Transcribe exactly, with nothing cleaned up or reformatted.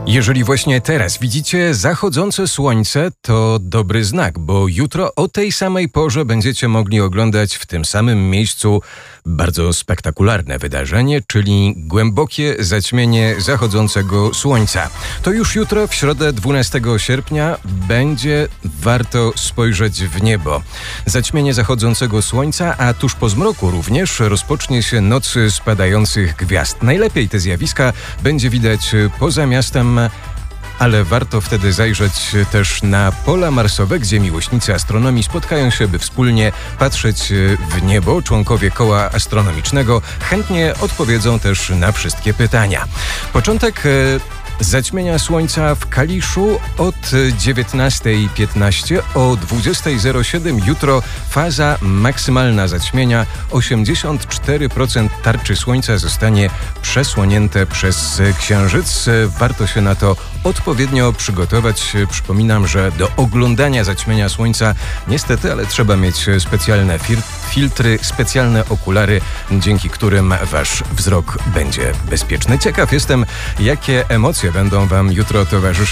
Jeżeli właśnie teraz widzicie zachodzące słońce, to dobry znak, bo jutro o tej samej porze będziecie mogli oglądać w tym samym miejscu bardzo spektakularne wydarzenie, czyli głębokie zaćmienie zachodzącego słońca. To już jutro, w środę dwunastego sierpnia, będzie warto spojrzeć w niebo. Zaćmienie zachodzącego słońca, a tuż po zmroku również rozpocznie się noc spadających gwiazd. Najlepiej te zjawiska będzie widać poza miastem, ale warto wtedy zajrzeć też na pola marsowe, gdzie miłośnicy astronomii spotkają się, by wspólnie patrzeć w niebo. Członkowie koła astronomicznego chętnie odpowiedzą też na wszystkie pytania. Początek zaćmienia słońca w Kaliszu od dziewiętnasta piętnaście, o dwudziesta zero siedem jutro faza maksymalna zaćmienia. osiemdziesiąt cztery procent tarczy słońca zostanie przesłonięte przez księżyc. Warto się na to odpowiednio przygotować. Przypominam, że do oglądania zaćmienia słońca niestety, ale trzeba mieć specjalne fir- filtry, specjalne okulary, dzięki którym wasz wzrok będzie bezpieczny. Ciekaw jestem, jakie emocje będą wam jutro towarzyszyć.